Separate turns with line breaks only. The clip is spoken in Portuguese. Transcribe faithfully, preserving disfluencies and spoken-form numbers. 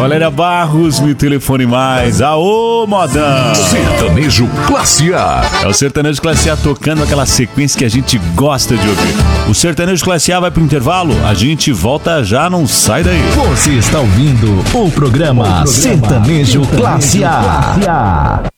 Valéria Barros, me telefone mais. Aô, modão!
Sertanejo Classe A.
É o Sertanejo Classe A tocando aquela sequência que a gente gosta de ouvir. O Sertanejo Classe A vai pro intervalo, a gente volta já, não sai daí.
Você está ouvindo o programa, o programa Sertanejo, Sertanejo Classe A.